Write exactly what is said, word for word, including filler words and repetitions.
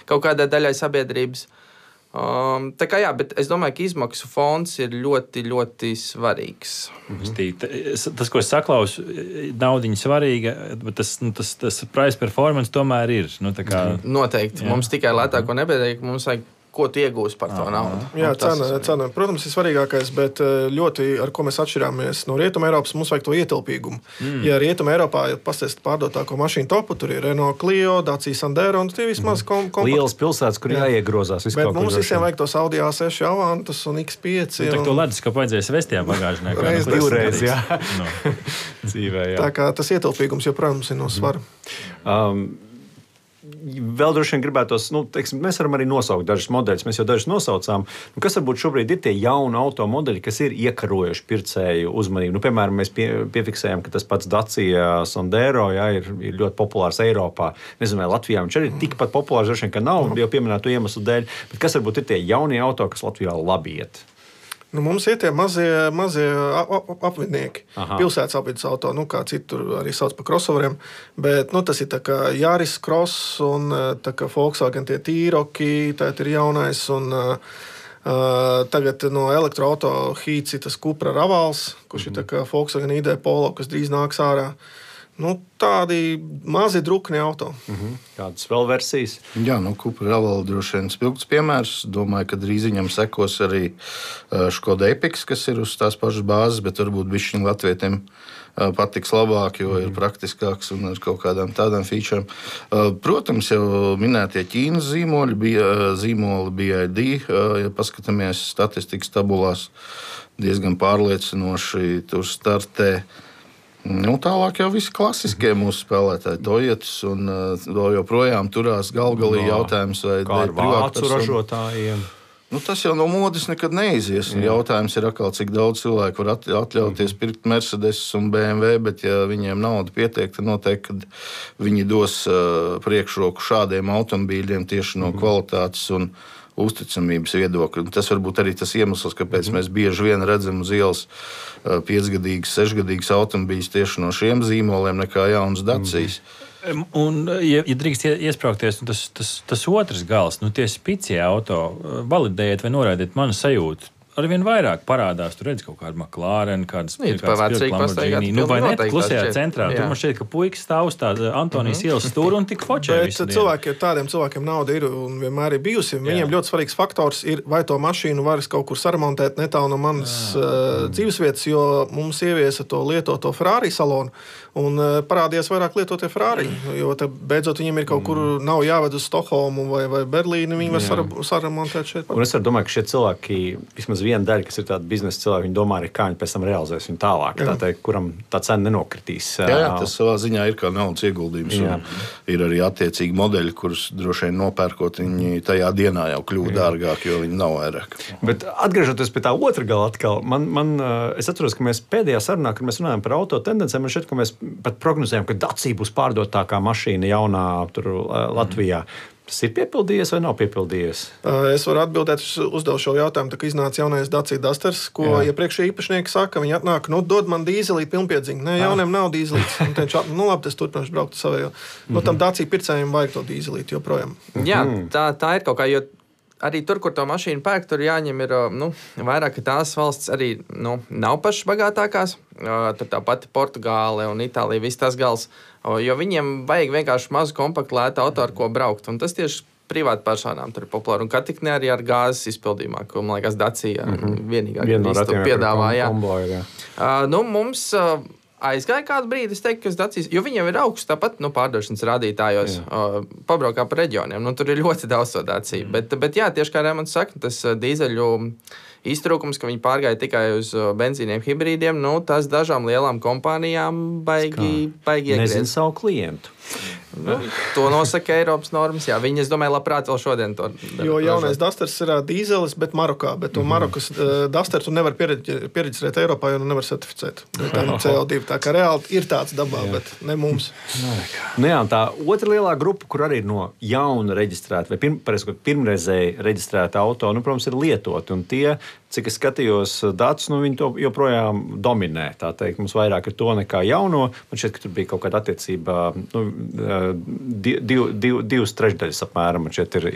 kaut kādai daļai sabiedrības. Um, tā kā jā, bet es domāju, ka izmaksu fonds ir ļoti, ļoti svarīgs. Mhm. Tas, ko es saklausu, naudiņa svarīga, bet tas, nu, tas, tas price performance tomēr ir. Nu, kā, Noteikti. Jā. Mums tikai lētāko nepietiek, mums vajag, ko tu iegūsi par to Aha. naudu. Jā, cena, cena, protams, ir svarīgākais, bet ļoti, ar ko mēs atšķirāmies no Rietuma Eiropas, mums vajag to ietilpīgumu. Mm. Ja Rietuma Eiropā, ja pastāst pārdotāko mašīnu topu, tur ir Renault Clio, Dacia Sandero, un tie vismaz kom, kompakti. Lielas pilsētas, kur jā. jāiegrozās. Bet mums visiem vajag tos Audi A seši Avantus un X pieci. Nu, un... to ledus, ka vajadzēs vestijā bagāžniekā. Reiz divreiz, jā. no. Dzīvē, jā. Tā kā tas ietilpīgums joprojām ir no svara. Um, Vēl droši vien gribētos, nu, teiksim, mēs varam arī nosaukt dažus modeļus, mēs jau dažus nosaucām. Nu, kas varbūt šobrīd ir tie jauni automodeļi, kas ir iekarojuši pircēju uzmanību? Nu, piemēram, mēs pie, piefiksējam, ka tas pats Dacia Sandero jā, ir, ir ļoti populārs Eiropā. Nezinu, vai Latvijā viņš arī ir tikpat populārs, droši vien, ka nav, jau pieminēto iemeslu dēļ. Bet kas varbūt ir tie jaunie auto, kas Latvijā labi iet? Nu, mums ir tie mazie, mazie apvidnieki, Aha. pilsētas apvidus auto, nu, kā citur arī sauc par crossoveriem, bet nu, tas ir tā kā Yaris Cross un tā kā Volkswagen tie T-Roci, tā ir jaunais, un uh, tagad no elektroauto Hīts ir tas Cupra Ravals, kurš mm-hmm. ir tā kā Volkswagen I D Polo, kas drīz nāks ārā. Nu, tādi mazi drukni auto. Mm-hmm. Kādas vēl versijas? Jā, nu, Cupra Raval droši vien spilgts piemērs. Domāju, ka drīz viņam sekos arī Škoda Epics, kas ir uz tās pašas bāzes, bet varbūt bišķiņ latvietiem patiks labāk, jo mm-hmm. ir praktiskāks un ar kaut kādām tādām featurēm. Protams, jau minētie Ķīnas zīmoļi, bija, zīmoli B I D, ja paskatāmies statistikas tabulās, diezgan pārliecinoši tur startē. Nu, tālāk jau visi klasiskie mūsu spēlētāji, Toyotas, un uh, joprojām turās galvgalī no, jautājums, vai kā ar vācu ražotājiem. Nu, tas jau no modes nekad neizies. Jā. Jautājums ir atkal, cik daudz cilvēku var atļauties mm. pirkt Mercedes un B M W, bet ja viņiem nauda pietiek, tad noteikti, kad viņi dos uh, priekšroku šādiem automobīļiem tieši no mm. kvalitātes un uzticamības viedokļa. Tas varbūt arī tas iemesls, kāpēc mm. mēs bieži vien redzam uz ielas piecgadīgas, sešgadīgas automobīļus tieši no šiem zīmoliem nekā jaunas Dacijas. Mm. Un, ja, ja drīkst iesprāgties, tas, tas, tas otrs gals, nu tie spicie auto, validējiet vai noraidiet manu sajūtu. Arvien vairāk parādās, tur redz kaut kādu McLaren, kādas Lamborghini, nu vai ne klusajā centrā. Jā. Tur man šķiet, ka puikas stāv uz tāda Antonijas mm-hmm. ielas stūra un tik fočē. Bet cilvēki, tādiem cilvēkiem nauda ir un vienmēr ir bijusi. Viņiem Jā. ļoti svarīgs faktors ir, vai to mašīnu varas kaut kur saremontēt netālu no manas uh, dzīvesvietas, jo mums ieviesa to lietoto Ferrari salonu un uh, parādījās vairāk lietotie Ferrari, jo te beidzot viņiem ir kaut kur nav jāved uz Stokholmu vai, vai Berlīni, viņi var saremontēt šeit. Un es arī domāju, ka šie cilvēki, vismaz viena daļa, kas ir tāda biznesa cilvēka, viņi domā arī, kā viņi pēc tam realizēs viņu tālāk, tā teikt, kuram tā cena nenokritīs. Jā, jā, tas savā ziņā ir kā naudas ieguldījums. Ir arī attiecīgi modeļi, kurus droši vien nopērkot, viņi tajā dienā jau kļūst dārgāk, jo viņi nav vairāk. Bet atgriežoties pie tā otra gala atkal, man, man, es atceros, ka mēs pēdējā sarunā, kad mēs runājam par auto tendencēm, man šķiet, ka mēs pat prognozējam, ka Dacia būs pārdotākā mašīna jaunā tur Latvijā. Tas ir piepildījies vai nav piepildījies? Es varu atbildēt uz šo jautājumu, tā kā iznāca jaunais Dacia Dusters, ko iepriekšējie īpašnieki saka, viņi atnāk, nu, dod man dīzelīt pilnpiedziņu. Nē, jauniem nav dīzelīts. Un tenč, nu, labi, tas turpināšu braukt savējo. Nu, tam Dacia pircējiem vajag to dīzelīt joprojām. Jā, tā, tā ir kaut kā, jo arī tur, kur to mašīnu pērk, tur jāņem ir, nu, vairāk, ka tās valsts arī, nu, nav pašas bagātākās. Tur tā pati Portugāle un Itālija, viss tas gals, jo viņiem vajag vienkārši mazu kompaktu lētu auto, ar ko braukt. Un tas tieši privāti personām tur ir populāri. Un katikne arī ar gāzes izpildījumā, ko, man liekas, Dacia mm-hmm. vienīgā Vien no to piedāvā. Jā. Kombo, jā. Uh, nu, mums uh, aizgāja kādu brīdi, es teiktu, ka Dacia, jo viņiem ir augsts tāpat, nu, pārdošanas rādītājos, uh, pabraukā pa reģioniem. Nu, tur ir ļoti daudz to Dacia. Mm. Bet, bet jā, tieši kā Raimonds saka, tas uh, dīzeļu iztrūkums, ka viņi pārgāja tikai uz benzīniem hibrīdiem, nu, tas dažām lielām kompānijām baigi, baigi iegriezt. Nezinu savu klientu. Nu, to nosaka Eiropas normas. Jā, viņi, es domāju, labprāt vēl šodien to dara. Jo jaunais Dusters ir dīzelis, bet Marokā. Bet to mm-hmm. Marokas uh, Duster tu nevar pieregistrēt Eiropā, jo nu nevar certificēt. Tā ir C O divi. Tā kā reāli ir tāds dabā, jā. Bet ne mums. Nu jā, tā otra lielā grupa, kur arī ir no jauna reģistrēta vai pirm, pirmreizēji reģistrēta auto, nu, protams, ir lietoti. Un tie, cik es skatījos datus, nu, viņi to joprojām dominē. Tā teikt, mums vairāk ir to nekā jauno. Man šķiet, ka tur bija kaut kāda attiecība, nu, div, div, div, divas trešdaļas apmēram, man šķiet ir